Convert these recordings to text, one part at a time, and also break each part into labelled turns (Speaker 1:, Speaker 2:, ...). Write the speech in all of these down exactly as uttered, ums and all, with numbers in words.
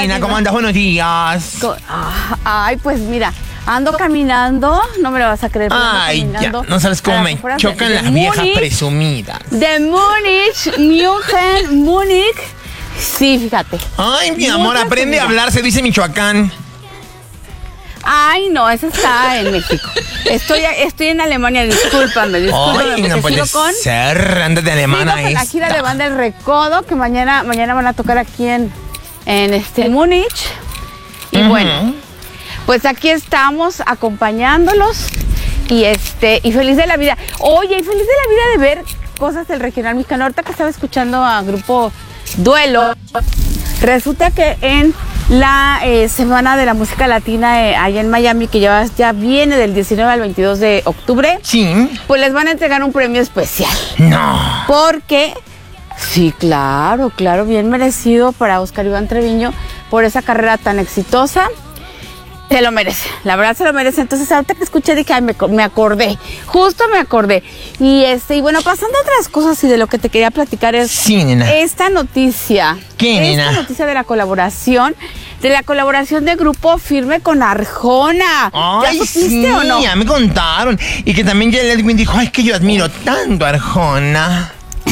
Speaker 1: Nina, ¿cómo andas? Buenos días.
Speaker 2: Ay, pues mira, ando caminando, no me lo vas a creer.
Speaker 1: Ay, ya, no sabes cómo me chocan de, de las Múnich, viejas presumidas.
Speaker 2: De Múnich, München, Múnich. Sí, fíjate.
Speaker 1: Ay, mi amor, aprende a hablar, se dice Michoacán.
Speaker 2: Ay, no, eso está en México. Estoy, estoy en Alemania, discúlpame, discúlpame.
Speaker 1: Ay, no puede
Speaker 2: con,
Speaker 1: ser, andas de alemana
Speaker 2: esta. La gira de Banda El Recodo, que mañana, mañana van a tocar aquí en, en este Múnich. Y uh-huh. bueno, pues aquí estamos acompañándolos y este y feliz de la vida. Oye, y feliz de la vida de ver cosas del regional mexicano. Ahorita que estaba escuchando a Grupo Duelo, resulta que en la eh, Semana de la Música Latina eh, allá en Miami, que ya, ya viene del diecinueve al veintidós de octubre,
Speaker 1: sí,
Speaker 2: pues les van a entregar un premio especial.
Speaker 1: No.
Speaker 2: Porque, sí, claro, claro, bien merecido para Oscar Iván Treviño por esa carrera tan exitosa. Se lo merece, la verdad se lo merece. Entonces ahorita que escuché dije, ay, me, me acordé, justo me acordé. Y este, y bueno, pasando a otras cosas y de lo que te quería platicar es
Speaker 1: sí, nena.
Speaker 2: esta noticia.
Speaker 1: ¿Qué, nena?
Speaker 2: Esta noticia de la colaboración, de la colaboración de Grupo Firme con Arjona.
Speaker 1: Ay,
Speaker 2: ¿Ya supiste
Speaker 1: sí,
Speaker 2: o no?
Speaker 1: Ya me contaron. Y que también ya Edwin dijo, ay, es que yo admiro tanto a Arjona.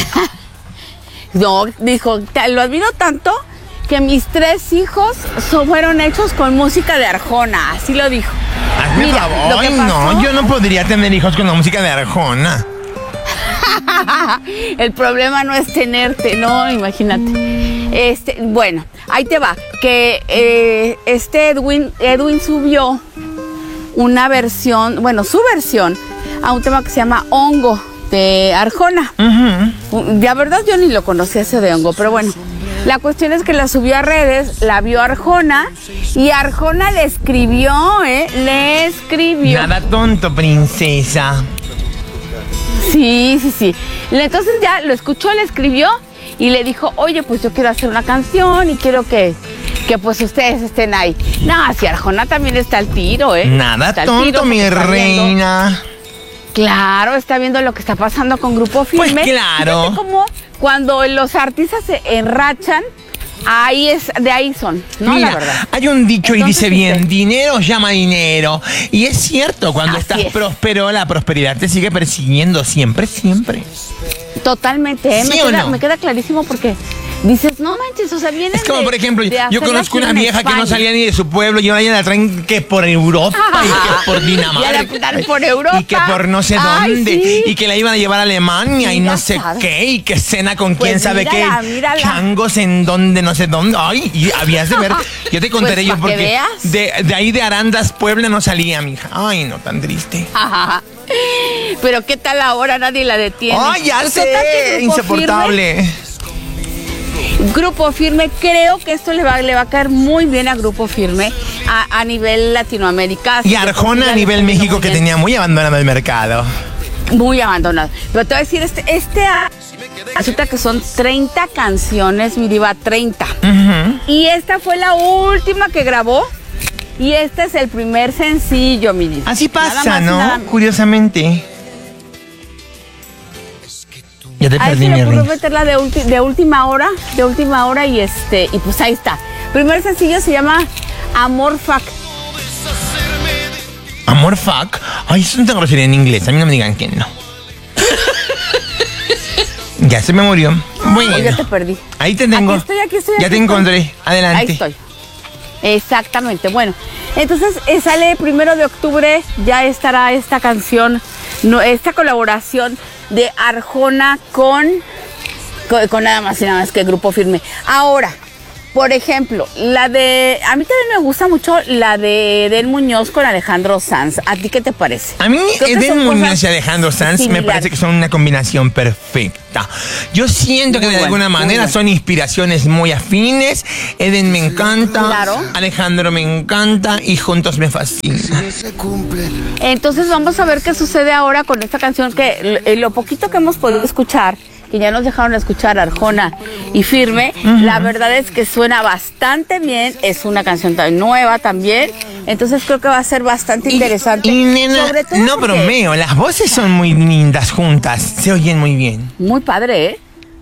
Speaker 2: No, dijo, lo admiro tanto que mis tres hijos son, fueron hechos con música de Arjona, así lo dijo.
Speaker 1: Hazme Mira, favor, lo que pasó, no, yo no podría tener hijos con la música de Arjona.
Speaker 2: El problema no es tenerte, no, imagínate. Este, bueno, ahí te va, que eh, este Edwin, Edwin subió una versión, bueno, su versión a un tema que se llama Hongo de Arjona. Uh-huh. La verdad yo ni lo conocía ese de Hongo, pero bueno. La cuestión es que la subió a redes, la vio Arjona y Arjona le escribió, ¿eh? Le escribió.
Speaker 1: Nada tonto, princesa.
Speaker 2: Sí, sí, sí. Entonces ya lo escuchó, le escribió y le dijo, oye, pues yo quiero hacer una canción y quiero que, que pues ustedes estén ahí. No, si Arjona también está al tiro, ¿eh?
Speaker 1: Nada
Speaker 2: está
Speaker 1: tonto, mi reina.
Speaker 2: Viendo, claro, está viendo lo que está pasando con Grupo Firme.
Speaker 1: Pues claro.
Speaker 2: Fíjate cómo cuando los artistas se enrachan, ahí es, de ahí son, ¿no?
Speaker 1: Mira,
Speaker 2: la verdad.
Speaker 1: Hay un dicho Entonces, y dice bien, usted, dinero llama dinero. Y es cierto, cuando estás es. próspero, la prosperidad te sigue persiguiendo siempre, siempre.
Speaker 2: Totalmente, ¿eh?
Speaker 1: ¿Sí
Speaker 2: me,
Speaker 1: o
Speaker 2: queda,
Speaker 1: no?
Speaker 2: me queda clarísimo porque dices, no manches, o sea, vienen
Speaker 1: Es como,
Speaker 2: de,
Speaker 1: por ejemplo, yo conozco una vieja que no salía ni de su pueblo y ahora ya la traen que por Europa y que por Dinamarca.
Speaker 2: Y, por Europa.
Speaker 1: Y que por no sé
Speaker 2: Ay,
Speaker 1: dónde.
Speaker 2: Sí.
Speaker 1: Y que la iban a llevar a Alemania
Speaker 2: Mira,
Speaker 1: y no sé
Speaker 2: ¿sabes?
Speaker 1: qué. Y que cena con
Speaker 2: pues
Speaker 1: quién sabe
Speaker 2: mírala,
Speaker 1: qué.
Speaker 2: Mírala.
Speaker 1: Changos en donde, no sé dónde. Ay, y habías de ver. Yo te contaré
Speaker 2: pues,
Speaker 1: yo porque de, de ahí de Arandas, Puebla no salía, mija. Ay, no, tan triste.
Speaker 2: Pero qué tal ahora, nadie la detiene.
Speaker 1: Ay, ya
Speaker 2: pues,
Speaker 1: sé, insoportable.
Speaker 2: Firme? Grupo Firme, creo que esto le va, le va a caer muy bien a Grupo Firme a, a nivel Latinoamérica.
Speaker 1: Y Arjona a nivel México, que tenía muy abandonado el mercado.
Speaker 2: Muy abandonado. Pero te voy a decir, este, este resulta que son treinta canciones, mi diva, treinta.
Speaker 1: Uh-huh.
Speaker 2: Y esta fue la última que grabó. Y este es el primer sencillo, mi diva.
Speaker 1: Así pasa, más, ¿no? Curiosamente. Ya te perdí, mi reina.
Speaker 2: A él se le ocurrió meterla de, ulti, de última hora, de última hora y este, y pues ahí está. Primer sencillo se llama Amor Fuck.
Speaker 1: ¿Amor Fuck? Ay, eso no tengo grosería en inglés, a mí no me digan que no. Ya se me murió. Bueno.
Speaker 2: Ya te perdí.
Speaker 1: Ahí te tengo.
Speaker 2: Aquí estoy, aquí estoy.
Speaker 1: Ya
Speaker 2: aquí
Speaker 1: te
Speaker 2: estoy.
Speaker 1: encontré. Adelante.
Speaker 2: Ahí estoy. Exactamente. Bueno, entonces eh, sale primero de octubre, ya estará esta canción, no, esta colaboración de Arjona con, con, con nada más y nada más que Grupo Firme. Ahora, por ejemplo, la de, a mí también me gusta mucho la de Edén Muñoz con Alejandro Sanz. ¿A ti qué te parece?
Speaker 1: A mí Edén Muñoz y Alejandro Sanz similar. Me parece que son una combinación perfecta. Yo siento que muy de bueno, alguna manera bueno. son inspiraciones muy afines. Eden me encanta,
Speaker 2: claro.
Speaker 1: Alejandro me encanta y juntos me fascinan.
Speaker 2: Entonces vamos a ver qué sucede ahora con esta canción que lo poquito que hemos podido escuchar, que ya nos dejaron escuchar Arjona y Firme, uh-huh. La verdad es que suena bastante bien, es una canción tan nueva también, entonces creo que va a ser bastante y, interesante.
Speaker 1: Y nena, Sobre todo no porque... bromeo, las voces son muy lindas juntas, se oyen muy bien.
Speaker 2: Muy padre, ¿eh?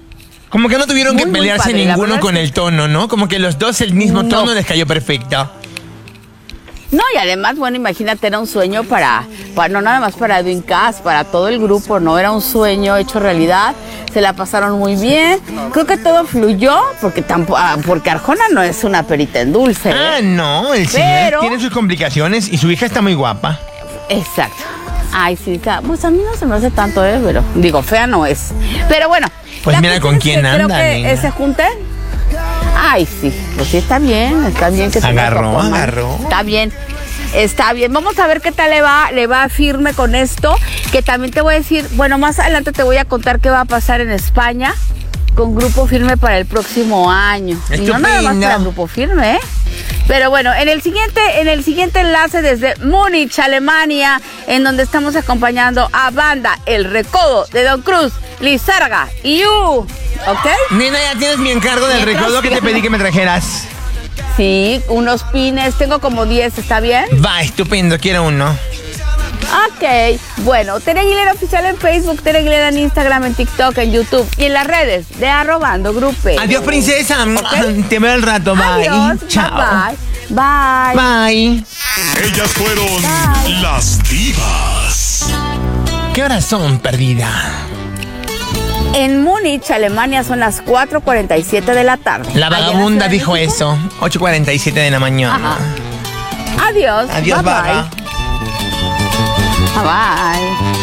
Speaker 1: Como que no tuvieron
Speaker 2: Muy,
Speaker 1: que
Speaker 2: muy
Speaker 1: pelearse
Speaker 2: padre, la
Speaker 1: ninguno
Speaker 2: verdad
Speaker 1: con
Speaker 2: es que-
Speaker 1: el tono, ¿no? Como que los dos el mismo
Speaker 2: No.
Speaker 1: tono les cayó perfecto.
Speaker 2: No, y además, bueno, imagínate, era un sueño para, para, no nada más para Edwin Cass, para todo el grupo, ¿no? Era un sueño hecho realidad, se la pasaron muy bien, creo que todo fluyó, porque tampoco, porque Arjona no es una perita en dulce, ¿eh?
Speaker 1: Ah, no, el señor
Speaker 2: Pero-
Speaker 1: tiene sus complicaciones y su hija está muy guapa.
Speaker 2: Exacto. Ay, sí, está- pues a mí no se me hace tanto, ¿eh? Pero, digo, fea no es. Pero bueno.
Speaker 1: Pues
Speaker 2: la
Speaker 1: mira
Speaker 2: cuestión
Speaker 1: con
Speaker 2: es que
Speaker 1: quién
Speaker 2: creo
Speaker 1: anda,
Speaker 2: que
Speaker 1: nena.
Speaker 2: eh, se junten. Ay, sí, pues sí, está bien, está bien que se
Speaker 1: Agarró,
Speaker 2: compongan.
Speaker 1: agarró.
Speaker 2: Está bien, está bien. Vamos a ver qué tal le va, le va firme con esto, que también te voy a decir, bueno, más adelante te voy a contar qué va a pasar en España con Grupo Firme para el próximo año. Y no nada más
Speaker 1: Estupendo.
Speaker 2: para Grupo Firme, ¿eh? Pero bueno, en el siguiente, en el siguiente enlace desde Múnich, Alemania, en donde estamos acompañando a banda El Recodo de Don Cruz, Lizárraga y U, ¿ok?
Speaker 1: Nena, ya tienes mi encargo del
Speaker 2: Mientras-
Speaker 1: recodo que te pedí que me trajeras.
Speaker 2: Sí, unos pines, tengo como diez, ¿está bien?
Speaker 1: Va, estupendo, quiero uno.
Speaker 2: Ok, bueno, Tere Aguilera Oficial en Facebook, Tere Aguilera en Instagram, en TikTok, en YouTube y en las redes de Arrobando Grupe.
Speaker 1: Adiós, princesa. Te veo al rato. Bye.
Speaker 2: Adiós,
Speaker 1: Chao.
Speaker 2: bye, bye.
Speaker 1: Bye.
Speaker 3: Ellas fueron
Speaker 2: Bye.
Speaker 3: las divas.
Speaker 1: ¿Qué horas son, perdida?
Speaker 2: En Múnich, Alemania, son las cuatro cuarenta y siete de la tarde.
Speaker 1: La
Speaker 2: Allá en
Speaker 1: vagabunda
Speaker 2: Ciudad de
Speaker 1: dijo
Speaker 2: México.
Speaker 1: eso. ocho cuarenta y siete de la mañana.
Speaker 2: Ajá. Adiós.
Speaker 1: Adiós,
Speaker 2: bye,
Speaker 1: vaga.
Speaker 2: bye. Bye.